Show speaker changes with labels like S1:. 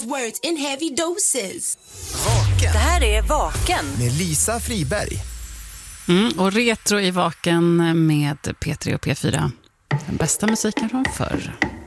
S1: words in heavy doses.
S2: Vaken.
S3: Det här är Vaken.
S2: Med Lisa Friberg.
S4: Och retro i Vaken med P3 och P4. Den bästa musiken från förr.